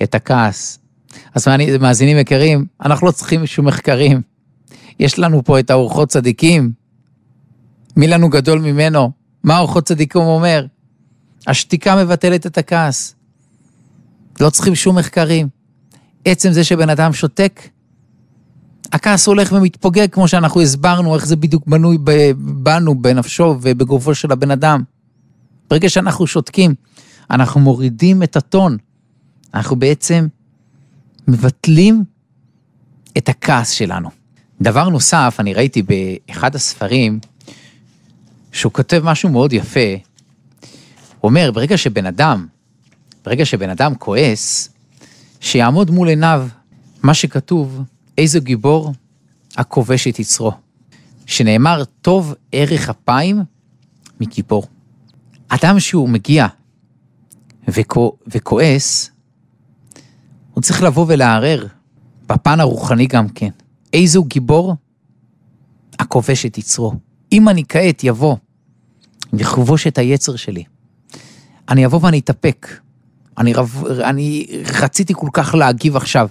את הכעס. אז מאזינים יקרים, אנחנו לא צריכים שום מחקרים. יש לנו פה את האורחות צדיקים. מי לנו גדול ממנו? מה האורחות צדיקים אומר? השתיקה מבטלת את הכעס. לא צריכים שום מחקרים. עצם זה שבן אדם שותק, הכעס הולך ומתפוגג, כמו שאנחנו הסברנו, איך זה בדיוק בנוי בנו, בנפשו ובגופו של הבן אדם. ברגע שאנחנו שותקים, אנחנו מורידים את הטון. אנחנו בעצם מבטלים את הכעס שלנו. דבר נוסף, אני ראיתי באחד הספרים, שהוא כותב משהו מאוד יפה, הוא אומר, ברגע שבן אדם כועס, שיעמוד מול עיניו מה שכתוב, איזה גיבור הכובש את יצרו. שנאמר, טוב ערך אפיים מגיבור. אדם שהוא מגיע וכועס, הוא צריך לבוא ולערער, בפן הרוחני גם כן. איזו גיבור הכובש את יצרו. אם אני כעת יבוא וכובש את היצר שלי, אני אבוא ואני אתאפק. אני רציתי כל כך להגיב עכשיו.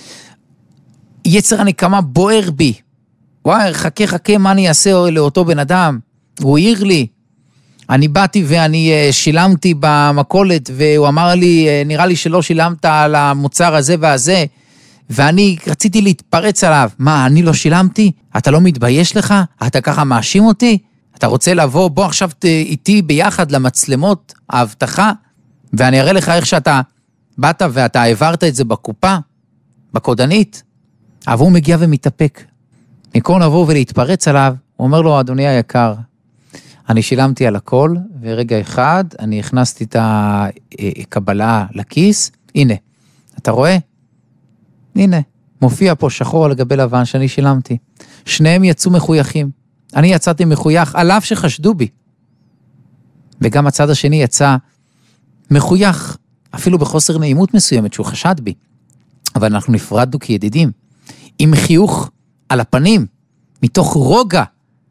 יצר הנקמה בוער בי. וואי, חכה, מה אני אעשה לאותו בן אדם? הוא העיר לי. אני באתי ואני שילמתי במכולת, והוא אמר לי, נראה לי שלא שילמת על המוצר הזה והזה, ואני רציתי להתפרץ עליו. מה, אני לא שילמתי? אתה לא מתבייש לך? אתה ככה מאשים אותי? אתה רוצה לבוא, בוא עכשיו איתי ביחד למצלמות, ההבטחה, ואני אראה לך איך שאתה באת ואתה העברת את זה בקופה, בקודנית. אבל הוא מגיע ומתאפק. במקום לבוא ולהתפרץ עליו, הוא אומר לו, אדוני היקר, אני שילמתי על הכל, ורגע אחד אני הכנסתי את הקבלה לכיס, הנה, אתה רואה? הנה, מופיע פה שחור על גבי לבן שאני שילמתי. שניהם יצאו מחויכים. אני יצאתי מחוייך, על אף שחשדו בי. וגם הצד השני יצא מחוייך, אפילו בחוסר נעימות מסוימת שהוא חשד בי. אבל אנחנו נפרדנו כידידים, עם חיוך על הפנים, מתוך רוגע.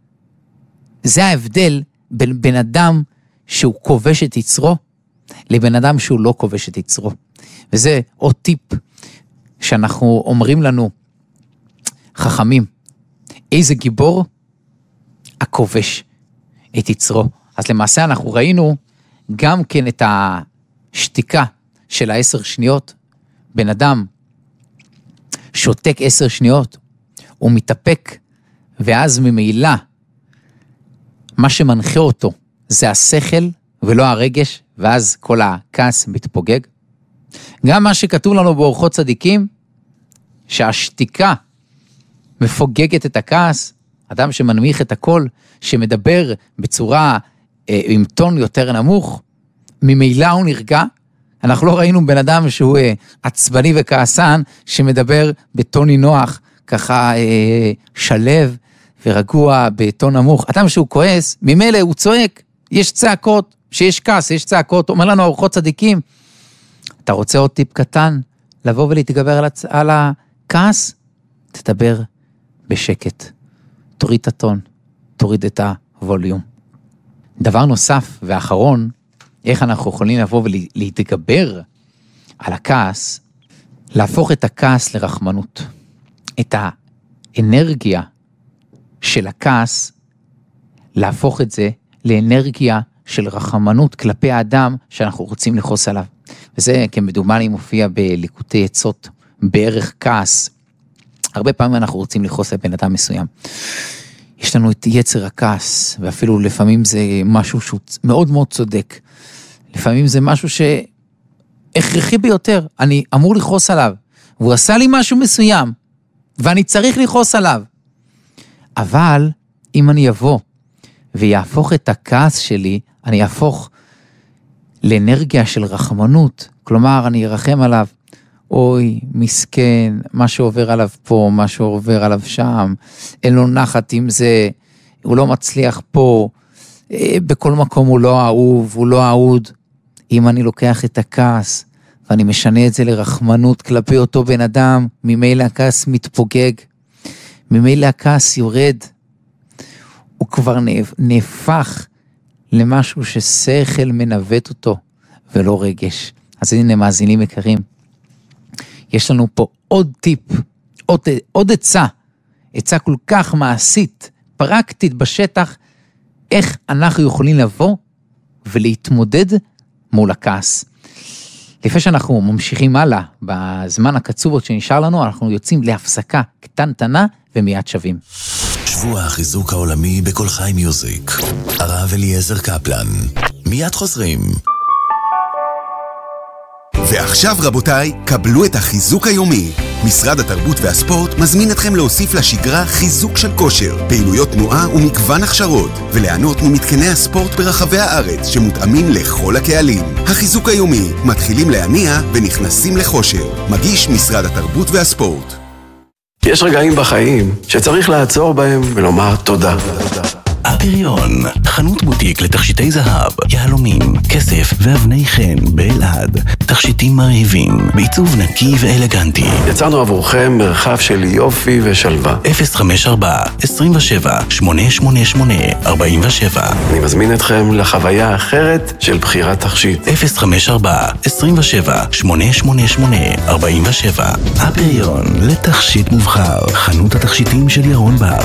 זה ההבדל בין בן אדם שהוא כובש את יצרו, לבן אדם שהוא לא כובש את יצרו. וזה עוד טיפ שאנחנו אומרים לנו, חכמים, איזה גיבור הכובש את יצרו. אז למעשה אנחנו ראינו גם כן את השתיקה של 10 שניות, בן אדם שותק 10 שניות, הוא מתאפק, ואז ממילא, מה שמנחה אותו, זה השכל ולא הרגש, ואז כל הכעס מתפוגג. גם מה שכתוב לנו באורחות צדיקים, שהשתיקה מפוגגת את הכעס, אדם שמנמיך את הכל, שמדבר בצורה עם טון יותר נמוך, ממילא הוא נרגע. אנחנו לא ראינו בן אדם שהוא עצבני וכעסן, שמדבר בטון נינוח, ככה שלב ורגוע בטון נמוך. אדם שהוא כועס, ממילא הוא צועק, יש צעקות, שיש כעס, יש צעקות. אומר לנו אורחות צדיקים, אתה רוצה עוד טיפ קטן, לבוא ולהתגבר על הכעס? תדבר בשקט. תוריד את הטון, תוריד את הווליום. דבר נוסף ואחרון, איך אנחנו יכולים לבוא ולהתגבר על הכעס, להפוך את הכעס לרחמנות. את האנרגיה של הכעס, להפוך את זה לאנרגיה של רחמנות כלפי האדם שאנחנו רוצים לחוס עליו. וזה כמדומני מופיע בליקוטי עצות, בערך כעס. הרבה פעמים אנחנו רוצים לחוס לבן אדם מסוים. יש לנו את יצר הכעס, ואפילו לפעמים זה משהו שהוא מאוד מאוד צודק. לפעמים זה משהו שהכרחי ביותר, אני אמור לחוס עליו, והוא עשה לי משהו מסוים, ואני צריך לחוס עליו. אבל אם אני אבוא ויהפוך את הכעס שלי, אני אהפוך לאנרגיה של רחמנות, כלומר אני ארחם עליו, אוי, מסכן, מה שעובר עליו פה, מה שעובר עליו שם, אין לו נחת עם זה, הוא לא מצליח פה, בכל מקום הוא לא אהוב, הוא לא אהוד. אם אני לוקח את הכעס, ואני משנה את זה לרחמנות כלפי אותו בן אדם, ממילא הכעס מתפוגג, ממילא הכעס יורד, הוא כבר נהפך למשהו ששכל מנווט אותו, ולא רגש. אז הנה מאזינים יקרים, יש לנו פה עוד טיפ, עוד עצה כל כך מעשית, פרקטית בשטח, איך אנחנו יכולים לבוא ולהתמודד מול הכעס. לפני שאנחנו ממשיכים הלאה, בזמן הקצוב עוד שנשאר לנו, אנחנו יוצאים להפסקה קטנטנה ומיד שווים. שבוע החיזוק העולמי בכל חי מיוזיק. הרב אליעזר קפלן. מיד חוזרים. ועכשיו רבותיי, קבלו את החיזוק היומי. משרד התרבות והספורט מזמין אתכם להוסיף לשגרה חיזוק של כושר, פעילויות תנועה ומגוון הכשרות, וליהנות ממתקני הספורט ברחבי הארץ שמותאמים לכל הקהלים. החיזוק היומי, מתחילים להניע ונכנסים לחושר. מגיש משרד התרבות והספורט. יש רגעים בחיים שצריך לעצור בהם ולומר תודה. הפריון, חנות בוטיק לתכשיטי זהב, יהלומים, כסף ואבני חן באלעד. תכשיטים מרהיבים, בעיצוב נקי ואלגנטי. יצרנו עבורכם מרחב של יופי ושלווה. 054-27-888-47. אני מזמין אתכם לחוויה אחרת של בחירת תכשיט. 054-27-888-47. הפריון, לתכשיט מובחר. חנות התכשיטים של ירון בר.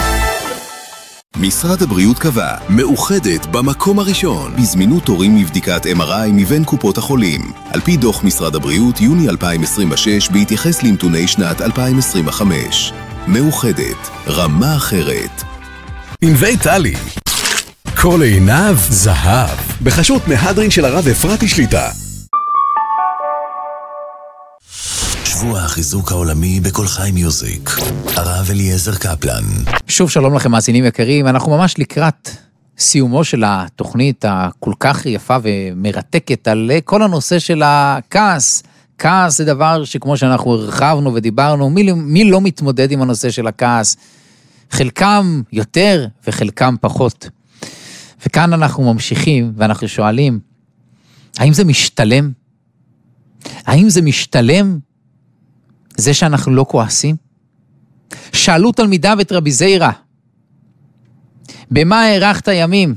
משרד הבריאות קבע, מאוחדת במקום הראשון, בזמינות תורים מבדיקת MRI מבין קופות החולים. על פי דוח משרד הבריאות, יוני 2026, בהתייחס לנתוני שנת 2025. מאוחדת, רמה אחרת. ענבי טלי. כל עיניו זהב. בחשות מהדרין של הרב אפרתי שליטה. שבוע החיזוק העולמי בכל חי מיוזיק. הרב אליעזר קפלן. שוב שלום לכם מאזינים יקרים, אנחנו ממש לקראת סיומו של התוכנית הכל כך יפה ומרתקת על כל הנושא של הכעס. כעס זה דבר שכמו שאנחנו הרחבנו ודיברנו, מי לא מתמודד עם הנושא של הכעס? חלקם יותר וחלקם פחות. וכאן אנחנו ממשיכים ואנחנו שואלים, האם זה משתלם? האם זה משתלם? זה שאנחנו לא כועסים? שאלו תלמידיו את רבי זיירה, במה הארכת ימים?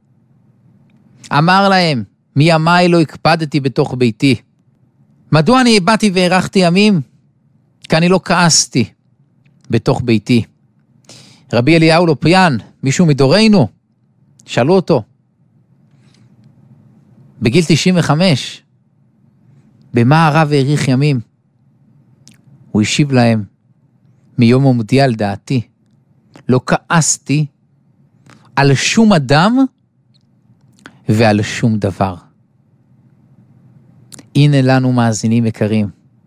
אמר להם, מימיי לא הקפדתי בתוך ביתי. מדוע אני באתי והארכתי ימים? כי אני לא כעסתי בתוך ביתי. רבי אליהו לופיאן, מישהו מדורנו, שאלו אותו, בגיל 95, במה הרב האריך ימים? הוא השיב להם, מיום עומדי על דעתי, לא כעסתי על שום אדם ועל שום דבר. הנה לנו מאזינים יקרים.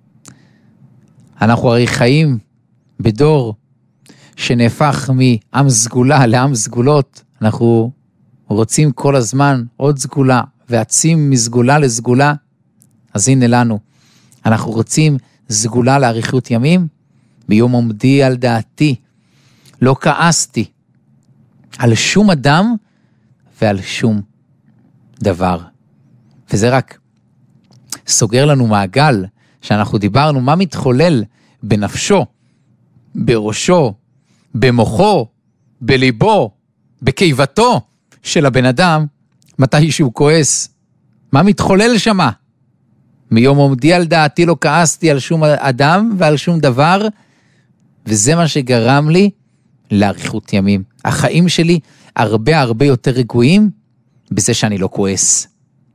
אנחנו הרי חיים בדור שנהפך מעם סגולה לעם סגולות. אנחנו רוצים כל הזמן עוד סגולה, ועצים מסגולה לסגולה. אז הנה לנו, אנחנו רוצים סגולה לאריכות ימים, ביום עומדי על דעתי, לא כעסתי על שום אדם ועל שום דבר. וזה רק סוגר לנו מעגל שאנחנו דיברנו, מה מתחולל בנפשו, בראשו, במוחו, בליבו, בקיבתו של הבן אדם, מתי שהוא כועס. מה מתחולל שמה? מיום עומדי על דעתי לא כעסתי על שום אדם ועל שום דבר, וזה מה שגרם לי לאריכות ימים. החיים שלי הרבה יותר רגועים בזה שאני לא כועס.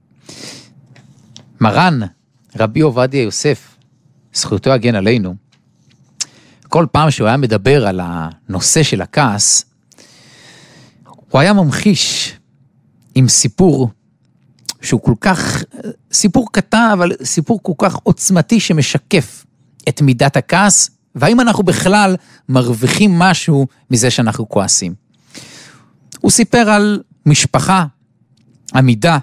מרן, רבי עובדיה יוסף, זכותו יגן עלינו, כל פעם שהוא היה מדבר על הנושא של הכעס, הוא היה ממחיש עם סיפור שהוא כל כך, סיפור קטן, אבל סיפור כל כך עוצמתי שמשקף את מידת הכעס, והאם אנחנו בכלל מרוויחים משהו מזה שאנחנו כועסים. הוא סיפר על משפחה עמידה,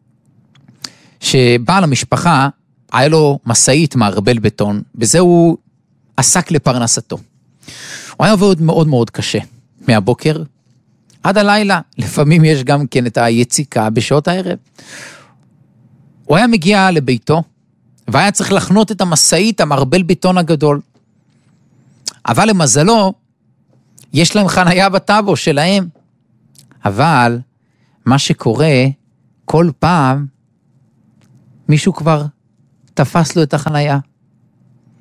שבעל המשפחה היה לו מסעית מערבל בטון, בזה הוא עסק לפרנסתו. הוא היה עובד מאוד קשה, מהבוקר עד הלילה, לפעמים יש גם כן את היציקה בשעות הערב. הוא היה מגיע לביתו, והיה צריך לחנות את המסעית, המערבל בטון הגדול. אבל למזלו, יש להם חנייה בטאבו שלהם. אבל מה שקורה, כל פעם, מישהו כבר תפס לו את החנייה.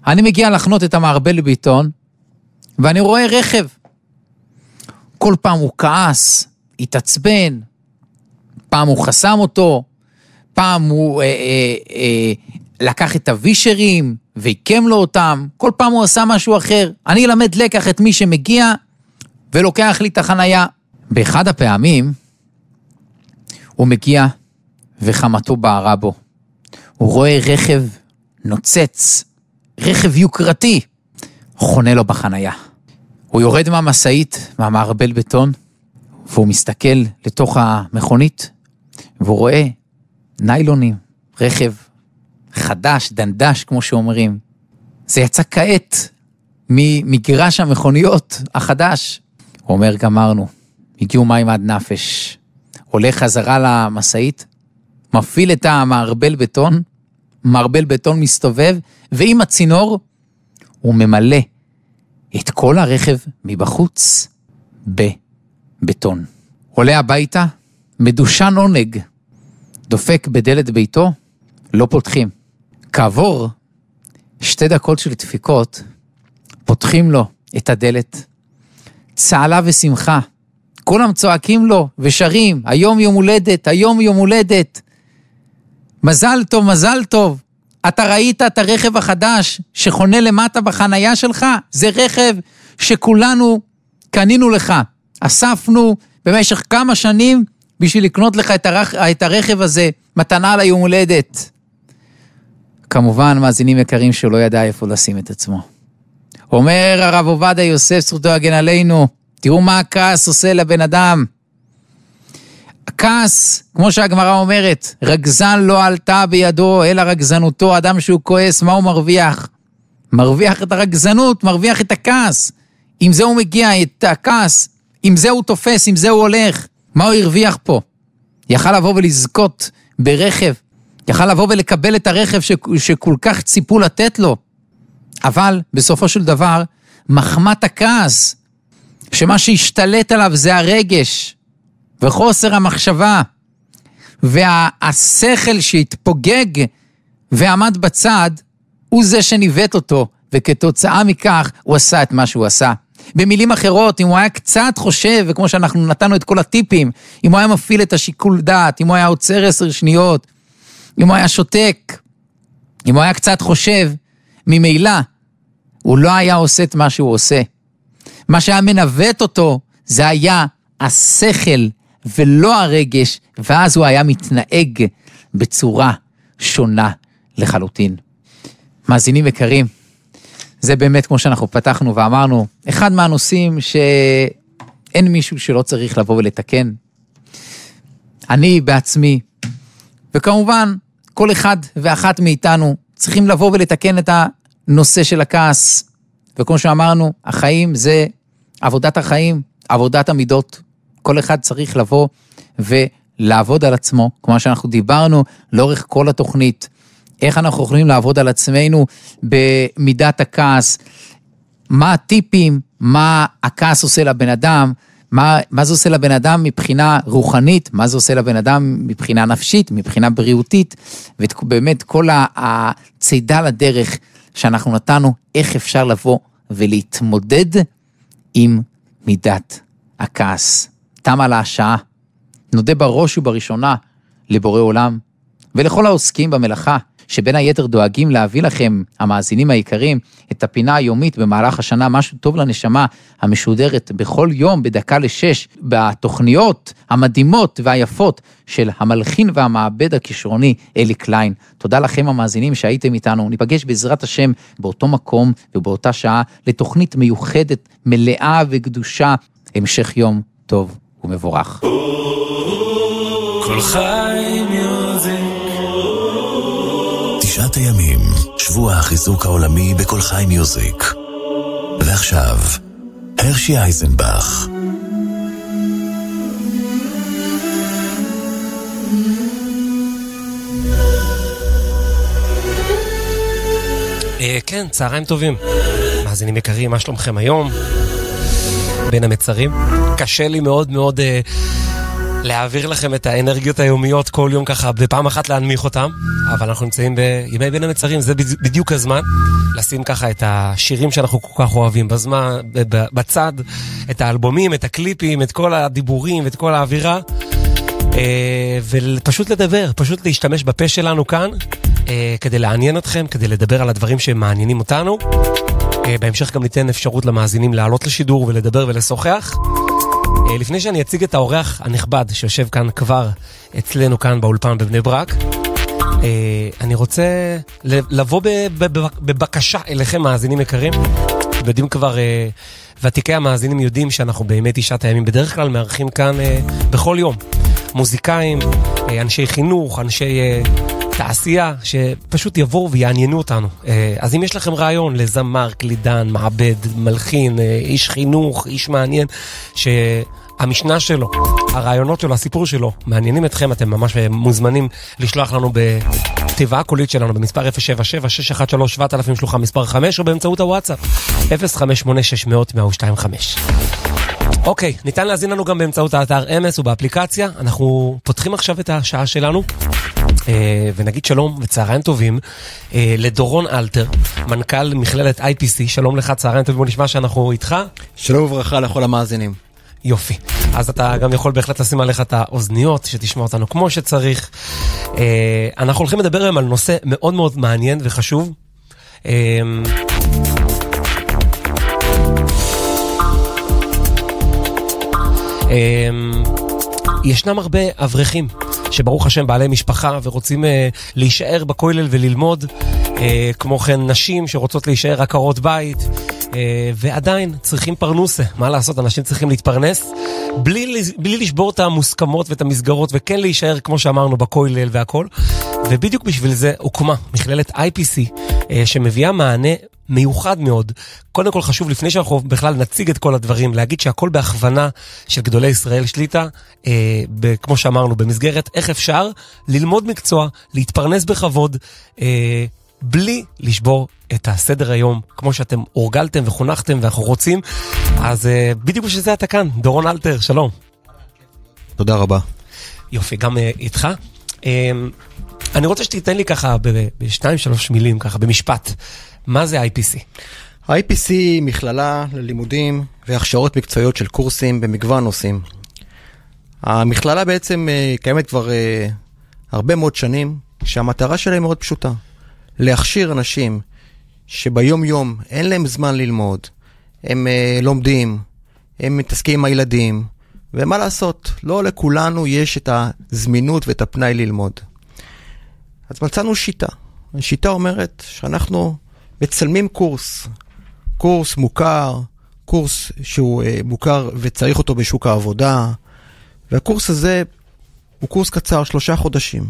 אני מגיע לחנות את המערבל לביטון, ואני רואה רכב. כל פעם הוא כעס, התעצבן, פעם הוא חסם אותו, פעם הוא לקח את הווישרים ויקם לו אותם, כל פעם הוא עשה משהו אחר. אני אלמד לקח את מי שמגיע ולוקח לי את החנייה. באחד הפעמים הוא מגיע וחמתו בערה בו. הוא רואה רכב נוצץ, רכב יוקרתי, חונה לו בחנייה. הוא יורד מהמשאית, מהמערבל בטון, והוא מסתכל לתוך המכונית, והוא רואה ניילונים, רכב חדש, דנדש, כמו שאומרים. זה יצא כעת ממגרש המכוניות החדש. הוא אומר, גמרנו, הגיעו מים עד נפש. הולך חזרה למשאית, מפעיל את המערבל בטון, מערבל בטון מסתובב, ועם הצינור הוא ממלא את כל הרכב מבחוץ בבטון. עולה הביתה, מדושן עונג, דופק בדלת ביתו, לא פותחים. כעבור 2 דקות של דפיקות, פותחים לו את הדלת, צהלה ושמחה, כולם צועקים לו ושרים, היום יום הולדת, היום יום הולדת, מזל טוב, מזל טוב, אתה ראית את הרכב החדש שחונה למטה בחנייה שלך? זה רכב שכולנו קנינו לך, אספנו במשך כמה שנים בשביל לקנות לך את הרכב הזה, מתנה ליום הולדת. כמובן, מאזינים יקרים שלא ידע איפה לשים את עצמו. אומר הרב עובדיה יוסף, זכותו יגן עלינו, תראו מה הכעס עושה לבן אדם. הכעס, כמו שהגמרא אומרת, רגזן לא עלתה בידו, אלא רגזנותו. אדם שהוא כועס, מה הוא מרוויח? מרוויח את הרגזנות, מרוויח את הכעס. אם זה הוא מגיע, את הכעס, אם זה הוא תופס, אם זה הוא הולך, מה הוא הרוויח פה? יכל לבוא ולזכות ברכב, יכל לבוא ולקבל את הרכב שכל כך ציפו לתת לו. אבל בסופו של דבר, מחמת הכעס, שמה שהשתלט עליו זה הרגש, וחוסר המחשבה, והשכל שהתפוגג ועמד בצד, הוא זה שניווט אותו, וכתוצאה מכך הוא עשה את מה שהוא עשה. במילים אחרות, אם הוא היה קצת חושב, וכמו שאנחנו נתנו את כל הטיפים, אם הוא היה מפעיל את השיקול דעת, אם הוא היה עוצר 10 שניות, אם הוא היה שותק, אם הוא היה קצת חושב, ממילא, הוא לא היה עושה את מה שהוא עושה. מה שהיה מנווט אותו, זה היה השכל ולא הרגש, ואז הוא היה מתנהג בצורה שונה לחלוטין. מאזינים יקרים, זה באמת כמו שאנחנו פתחנו ואמרנו, אחד מהנושאים שאין מישהו שלא צריך לבוא ולתקן. אני בעצמי, וכמובן כל אחד ואחת מאיתנו, צריכים לבוא ולתקן את הנושא של הכעס. וכמו שאמרנו, החיים זה עבודת החיים, עבודת המידות. כל אחד צריך לבוא ולעבוד על עצמו, כמו שאנחנו דיברנו לאורך כל התוכנית, איך אנחנו יכולים לעבוד על עצמנו במידת הכעס, מה הטיפים, מה הכעס עושה לבן אדם, מה זה עושה לבן אדם מבחינה רוחנית, מה זה עושה לבן אדם מבחינה נפשית, מבחינה בריאותית, ובאמת כל הצידה לדרך שאנחנו נתנו, איך אפשר לבוא ולהתמודד עם מידת הכעס. תמה לה השעה, נודה בראש ובראשונה לבורא עולם, ולכל העוסקים במלאכה, שבין היתר דואגים להביא לכם, המאזינים היקרים, את הפינה היומית במהלך השנה, משהו טוב לנשמה, המשודרת בכל יום בדקה 6, בתוכניות המדהימות והיפות של המלחין והמעבד הכישרוני אלי קליין. תודה לכם המאזינים שהייתם איתנו, ניפגש בעזרת השם באותו מקום ובאותה שעה, לתוכנית מיוחדת, מלאה וקדושה, המשך יום טוב ומבורך. כל חי מיוזיק 9 הימים, שבוע החיזוק העולמי בכל חי מיוזיק. ועכשיו, הרשי אייזנבך. כן, צהריים טובים. מאזינים יקרים, מה שלומכם היום? בין המצרים. קשה לי מאוד מאוד להעביר לכם את האנרגיות היומיות כל יום ככה, בפעם אחת להנמיך אותם, אבל אנחנו נמצאים בימי בין המצרים, זה בדיוק הזמן לשים ככה את השירים שאנחנו כל כך אוהבים בזמן, בצד, את האלבומים, את הקליפים, את כל הדיבורים, את כל האווירה, ופשוט לדבר, פשוט להשתמש בפה שלנו כאן, כדי לעניין אתכם, כדי לדבר על הדברים שמעניינים אותנו. בהמשך גם ניתן אפשרות למאזינים לעלות לשידור ולדבר ולשוחח. לפני שאני אציג את האורח הנכבד שיושב כאן כבר אצלנו כאן באולפן בבני ברק, אני רוצה לבוא בבקשה אליכם מאזינים יקרים. יודעים כבר, ותיקי המאזינים יודעים שאנחנו באמת תשעת הימים בדרך כלל מארחים כאן בכל יום מוזיקאים, אנשי חינוך, אנשי תעשייה, שפשוט יבואו ויעניינו אותנו. אז אם יש לכם רעיון לזמר, קלידן, מעבד, מלחין, איש חינוך, איש מעניין, שהמשנה שלו, הרעיונות שלו, הסיפור שלו, מעניינים אתכם, אתם ממש מוזמנים לשלוח לנו בתיבה הקולית שלנו, במספר 077-613-7000, שלוחה מספר 5, או באמצעות הוואטסאפ, 058-600-125. אוקיי, ניתן להזין לנו גם באמצעות האתר אמס ובאפליקציה. אנחנו פותחים עכשיו את השעה שלנו, ונגיד שלום וצהריים טובים לדורון אלתר, מנכ"ל מכללת IPC. שלום לך, צהריים טובים, בוא נשמע שאנחנו איתך. שלום וברכה לכל המאזינים. יופי, אז אתה גם יכול בהחלט לשים עליך את האוזניות, שתשמע אותנו כמו שצריך. אנחנו הולכים לדבר היום על נושא מאוד מאוד מעניין וחשוב. ישנם הרבה אברכים שברוך השם בעלי משפחה ורוצים להישאר בכולל וללמוד, כמו כן נשים שרוצות להישאר עקרות בית, ועדיין צריכים פרנוסה. מה לעשות? אנשים צריכים להתפרנס בלי לשבור את המוסכמות ואת המסגרות, וכן להישאר כמו שאמרנו בכולל והכל. ובדיוק בשביל זה הוקמה מכללת IPC, שמביאה מענה מיוחד מאוד. קודם כל חשוב, לפני שאנחנו בכלל נציג את כל הדברים, להגיד שהכל בהכוונה של גדולי ישראל שליטה, כמו שאמרנו, במסגרת איך אפשר ללמוד מקצוע, להתפרנס בכבוד, בלי לשבור את הסדר היום, כמו שאתם הורגלתם וחונכתם ואנחנו רוצים. אז בדיוק בשביל אתה כאן, דורון אלתר, שלום. תודה רבה. יופי, גם איתך. אני רוצה שתיתן לי ככה ב2-3 מילים, ככה במשפט, מה זה IPC? IPC היא מכללה ללימודים והכשרות מקצועיות של קורסים במגוון נושאים. המכללה בעצם קיימת כבר הרבה מאוד שנים, שהמטרה שלה היא מאוד פשוטה. להכשיר אנשים שביום יום אין להם זמן ללמוד, הם לומדים, הם מתעסקים עם הילדים, ומה לעשות? לא לכולנו יש את הזמינות ואת הפנאי ללמוד. אז מצאנו שיטה. השיטה אומרת שאנחנו מצלמים קורס מוכר, קורס שהוא מוכר וצריך אותו בשוק העבודה, והקורס הזה הוא קורס קצר, 3 חודשים.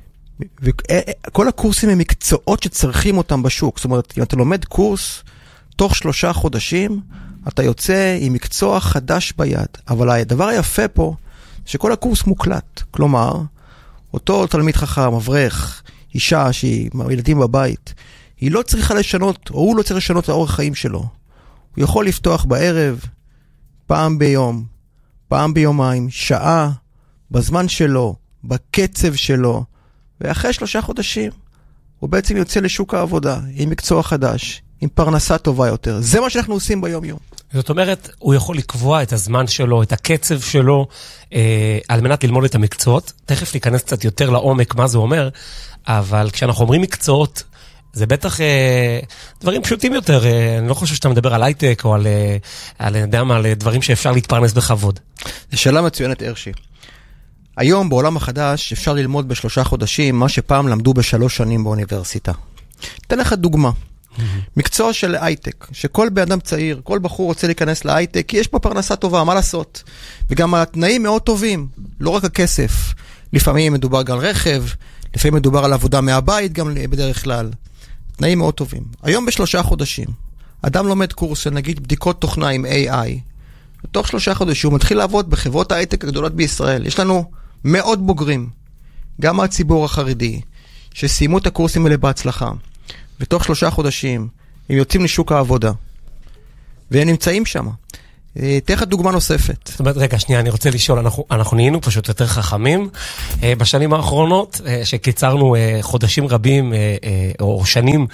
וכל הקורסים הם מקצועות שצריכים אותם בשוק. זאת אומרת, אם אתה לומד קורס, תוך 3 חודשים, אתה יוצא עם מקצוע חדש ביד. אבל הדבר היפה פה, שכל הקורס מוקלט. כלומר, אותו תלמיד חכם, אברך, אישה שהיא ילדים בבית, היא לא צריכה לשנות, או הוא לא צריך לשנות את האורח חיים שלו. הוא יכול לפתוח בערב, פעם ביום, פעם ביומיים, שעה, בזמן שלו, בקצב שלו, ואחרי 3 חודשים, הוא בעצם יוצא לשוק העבודה, עם מקצוע חדש, עם פרנסה טובה יותר. זה מה שאנחנו עושים ביום יום. זאת אומרת, הוא יכול לקבוע את הזמן שלו, את הקצב שלו, על מנת ללמוד את המקצועות. תכף ניכנס קצת יותר לעומק מה זה אומר, אבל כשאנחנו אומרים מקצועות, זה בטח דברים פשוטים יותר. אני לא חושב שאתה מדבר על הייטק, או על דברים שאפשר להתפרנס בכבוד. זו שאלה מצוינת, הרשי. היום בעולם החדש אפשר ללמוד ב3 חודשים, מה שפעם למדו ב3 שנים באוניברסיטה. אתן לך דוגמה. מקצוע של הייטק, שכל באדם צעיר, כל בחור רוצה להיכנס להייטק, כי יש פה פרנסה טובה, מה לעשות? וגם התנאים מאוד טובים, לא רק הכסף. לפעמים מדובר גם על רכב, לפעמים מדובר על עבודה מהבית גם בדרך כלל. תנאים מאוד טובים. היום ב3 חודשים, אדם לומד קורס של נגיד בדיקות תוכנה עם AI, בתוך 3 חודשים הוא מתחיל לעבוד בחברות ההייטק הגדולות בישראל. יש לנו מאות בוגרים, גם מהציבור החרדי, שסיימו את הקורסים האלה בהצלחה. ותוך 3 חודשים הם יוצאים לשוק העבודה, והם נמצאים שם. תן לך דוגמה נוספת. זאת אומרת, רגע, שנייה, אני רוצה לשאול, אנחנו נהיינו פשוט יותר חכמים בשנים האחרונות, שקיצרנו חודשים רבים או שנים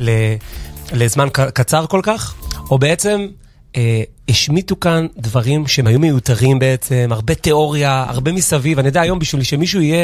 לזמן קצר כל כך, או בעצם השמיטו כאן דברים שהם היו מיותרים בעצם, הרבה תיאוריה, הרבה מסביב. אני יודע היום בשביל שמישהו יהיה,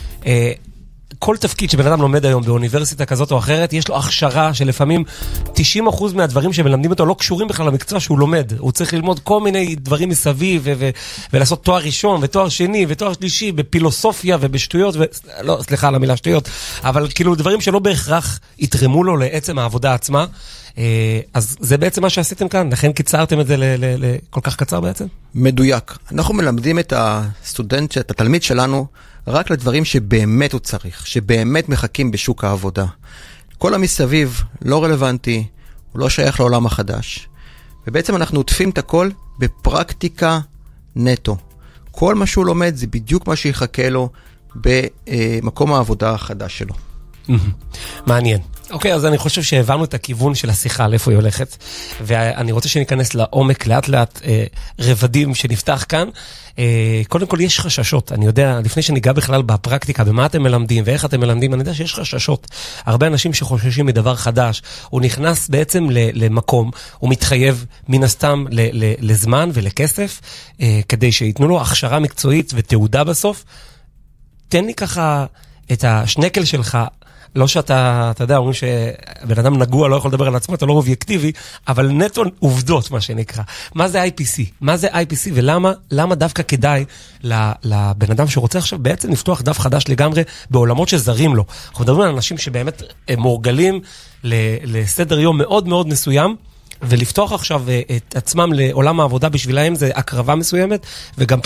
כל תפקיד שבן אדם לומד היום באוניברסיטה כזאת או אחרת, יש לו הכשרה שלפעמים 90% מהדברים שמלמדים אותו לא קשורים בכלל למקצוע שהוא לומד. הוא צריך ללמוד כל מיני דברים מסביב ולעשות תואר ראשון ותואר שני ותואר שלישי בפילוסופיה ובשטויות, לא, סליחה על המילה שטויות, אבל כאילו דברים שלא בהכרח יתרמו לו לעצם העבודה עצמה. אז זה בעצם מה שעשיתם כאן, לכן קיצרתם את זה לכל כך קצר בעצם? מדויק. אנחנו מלמדים את הסטודנט, את התלמיד שלנו, רק לדברים שבאמת הוא צריך, שבאמת מחכים בשוק העבודה. כל המסביב לא רלוונטי, הוא לא שייך לעולם החדש. ובעצם אנחנו עוטפים את הכל בפרקטיקה נטו. כל מה שהוא לומד זה בדיוק מה שיחכה לו במקום העבודה החדש שלו. מעניין. אוקיי, אז אני חושב שהבנו את הכיוון של השיחה, לאיפה היא הולכת, ואני רוצה שניכנס לעומק לאט לאט רבדים שנפתח כאן. קודם כל יש חששות, אני יודע, לפני שניגע בכלל בפרקטיקה, במה אתם מלמדים ואיך אתם מלמדים, אני יודע שיש חששות. הרבה אנשים שחוששים מדבר חדש, הוא נכנס בעצם למקום, הוא מתחייב מן הסתם לזמן ולכסף, כדי שיתנו לו הכשרה מקצועית ותעודה בסוף. תן לי ככה את השנקל שלך, לא שאתה, אתה יודע, אומרים שבן אדם נגוע לא יכול לדבר על עצמו, אתה לא אובייקטיבי, אבל נטו עובדות, מה שנקרא. מה זה IPC? מה זה IPC ולמה דווקא כדאי לבן אדם שרוצה עכשיו בעצם לפתוח דף חדש לגמרי בעולמות שזרים לו? אנחנו מדברים על אנשים שבאמת מורגלים לסדר יום מאוד מאוד מסוים, ולפתוח עכשיו את עצמם לעולם העבודה בשבילהם זה הקרבה מסוימת, וגם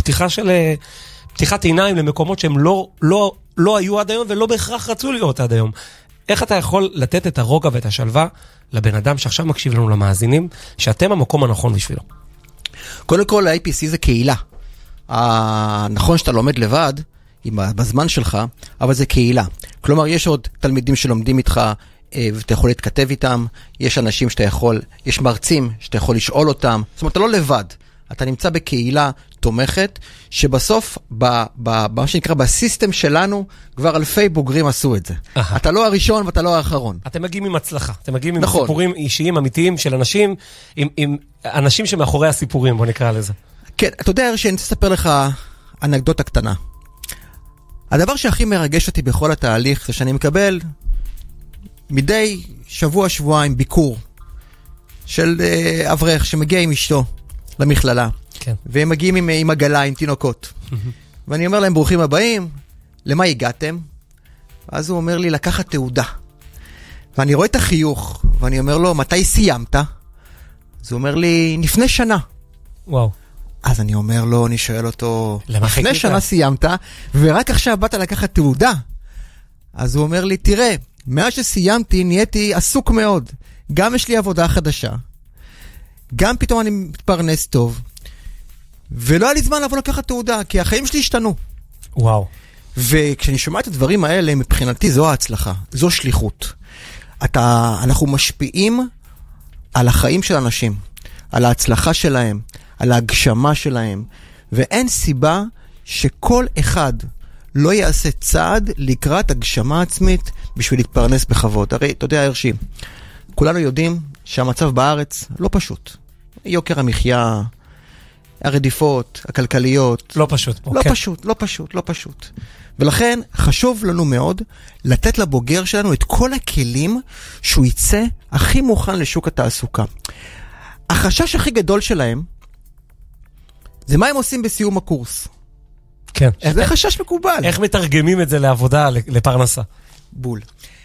פתיחת עיניים למקומות שהם לא היו עד היום ולא בהכרח רצו להיות עד היום. איך אתה יכול לתת את הרוגע ואת השלווה לבן אדם שעכשיו מקשיב לנו למאזינים, שאתם המקום הנכון בשבילו? קודם כל, ה-IPC זה קהילה. נכון שאתה לומד לבד, בזמן שלך, אבל זה קהילה. כלומר, יש עוד תלמידים שלומדים איתך, ואתה יכול להתכתב איתם, יש אנשים יש מרצים שאתה יכול לשאול אותם, זאת אומרת, אתה לא לבד. אתה נמצא בקהילה תומכת, שבסוף, מה שנקרא, בסיסטם שלנו, כבר אלפי בוגרים עשו את זה. אתה לא הראשון ואתה לא האחרון. אתם מגיעים עם הצלחה, אתם מגיעים עם סיפורים אישיים, אמיתיים של אנשים, עם אנשים שמאחורי הסיפורים, בוא נקרא לזה. כן, אתה יודע, שאני אספר לך אנקדוטה קטנה. הדבר שהכי מרגש אותי בכל התהליך, זה שאני מקבל מדי שבוע-שבועיים ביקור של אברך שמגיע עם אשתו למכללה. כן. והם מגיעים עם עגלה, עם תינוקות. ואני אומר להם, ברוכים הבאים, למה הגעתם? ואז הוא אומר לי, לקחת תעודה. ואני רואה את החיוך, ואני אומר לו, מתי סיימת? אז הוא אומר לי, לפני שנה. וואו. אז אני אומר לו, אני שואל אותו, לפני שנה סיימת, ורק עכשיו באת לקחת תעודה. אז הוא אומר לי, תראה, מאז שסיימתי, נהייתי עסוק מאוד. גם יש לי עבודה חדשה, גם פתאום אני מתפרנס טוב, ולא היה לי זמן לבוא לקחת תעודה, כי החיים שלי השתנו. וואו. וכשאני שומע את הדברים האלה, מבחינתי זו ההצלחה, זו שליחות. אנחנו משפיעים על החיים של אנשים, על ההצלחה שלהם, על ההגשמה שלהם, ואין סיבה שכל אחד לא יעשה צעד לקראת הגשמה עצמית בשביל להתפרנס בכבוד. הרי, אתה יודע, הרשי, כולנו יודעים שהמצב בארץ לא פשוט. יוקר המחיה, הרדיפות, הכלכליות. לא פשוט פה. לא פשוט, לא פשוט, לא פשוט. ולכן חשוב לנו מאוד לתת לבוגר שלנו את כל הכלים שהוא יצא הכי מוכן לשוק התעסוקה. החשש הכי גדול שלהם זה מה הם עושים בסיום הקורס. כן. זה חשש מקובל. איך מתרגמים את זה לעבודה, לפרנסה? בול.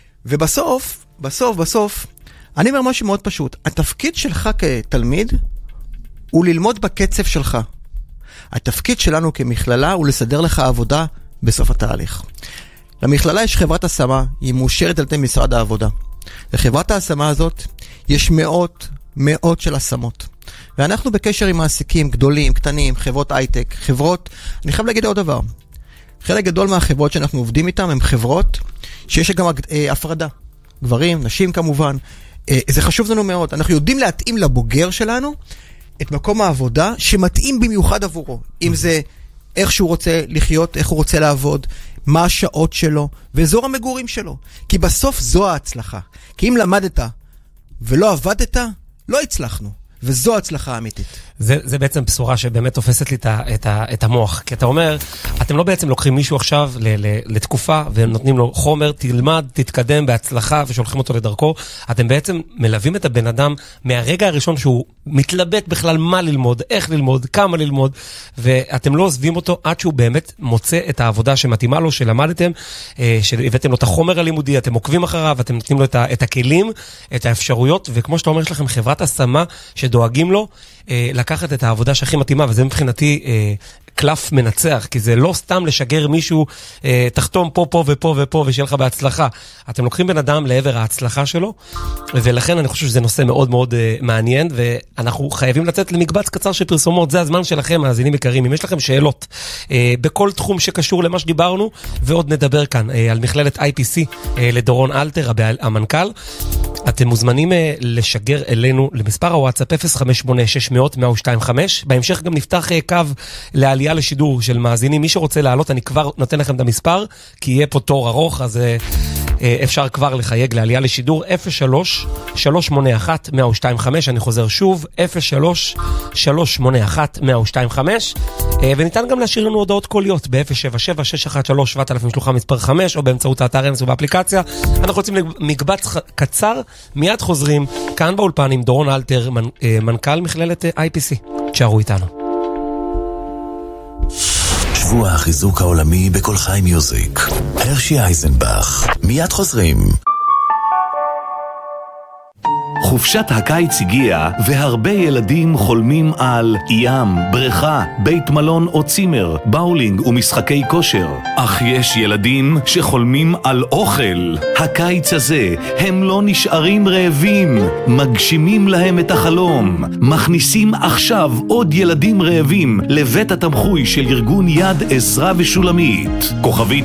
ובסוף, בסוף, אני אומר משהו מאוד פשוט. התפקיד שלך כתלמיד הוא ללמוד בקצב שלך. התפקיד שלנו כמכללה הוא לסדר לך עבודה בסוף התהליך. למכללה יש חברת השמה, היא מאושרת על ידי משרד העבודה. לחברת ההשמה הזאת יש מאות של השמות. ואנחנו בקשר עם מעסיקים גדולים, קטנים, חברות הייטק, אני חייב להגיד עוד דבר. חלק גדול מהחברות שאנחנו עובדים איתן הן חברות שיש גם הפרדה. גברים, נשים כמובן. זה חשוב לנו מאוד. אנחנו יודעים להתאים לבוגר שלנו את מקום העבודה שמתאים במיוחד עבורו. אם זה איך שהוא רוצה לחיות, איך הוא רוצה לעבוד, מה השעות שלו, ואזור המגורים שלו. כי בסוף זו ההצלחה. כי אם למדת ולא עבדת, לא הצלחנו. וזו הצלחה אמיתית. זה בעצם בשורה שבאמת תופסת לי את המוח. כי אתה אומר, אתם לא בעצם לוקחים מישהו עכשיו לתקופה, ונותנים לו חומר, תלמד, תתקדם בהצלחה, ושולחים אותו לדרכו. אתם בעצם מלווים את הבן אדם מהרגע הראשון שהוא מתלבט בכלל מה ללמוד, איך ללמוד, כמה ללמוד, ואתם לא עוזבים אותו עד שהוא באמת מוצא את העבודה שמתאימה לו, שלמדתם, שהבאתם לו את החומר הלימודי, אתם עוקבים אחריו, אתם נותנים לו את הכלים, את האפשרויות, וכמו שאתה אומר, יש לכם חברת השמה שדואגים לו לקחת את העבודה שהכי מתאימה, וזה מבחינתי קלף מנצח, כי זה לא סתם לשגר מישהו, תחתום פה ופה ופה, ושיהיה לך בהצלחה. אתם לוקחים בן אדם לעבר ההצלחה שלו, ולכן אני חושב שזה נושא מאוד מאוד מעניין, ואנחנו חייבים לצאת למקבץ קצר של פרסומות, זה הזמן שלכם, מאזינים יקרים. אם יש לכם שאלות בכל תחום שקשור למה שדיברנו, ועוד נדבר כאן על מכללת IPC לדורון אלתר, המנכ"ל, אתם מוזמנים לשגר אלינו למספר הוואטסאפ 058-600-125. בהמשך גם נפתח קו לעלייה לשידור של מאזינים. מי שרוצה לעלות, אני כבר נותן לכם את המספר, כי יהיה פה תור ארוך, אז אפשר כבר לחייג לעלייה לשידור 03-381-125. אני חוזר שוב, 03-381-125. וניתן גם להשאיר לנו הודעות קוליות ב-077-613-7000 שלוחה מספר 5, או באמצעות האתר אמס ובאפליקציה. אנחנו רוצים למקבץ קצר, מיד חוזרים כאן באולפן עם דורון אלתר, מנכ"ל מכללת IPC. תשארו איתנו. שבוע החיזוק העולמי בכל חי מיוזיק. הרשי אייזנבך. מיד חוזרים. חופשת הקיץ הגיעה, והרבה ילדים חולמים על ים, בריכה, בית מלון או צימר, באולינג ומשחקי כושר. אך יש ילדים שחולמים על אוכל. הקיץ הזה הם לא נשארים רעבים, מגשימים להם את החלום. מכניסים עכשיו עוד ילדים רעבים לבית התמחוי של ארגון יד עזרה ושולמית. כוכבית